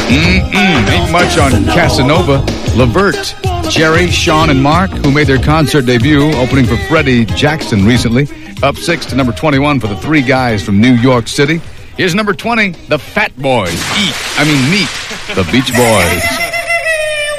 Ain't much on Casanova. Levert, Jerry, Sean, and Mark, who made their concert debut opening for Freddie Jackson recently. Up 6 to number 21 for the three guys from New York City. Here's number 20, the Fat Boys. Meet the Beach Boys.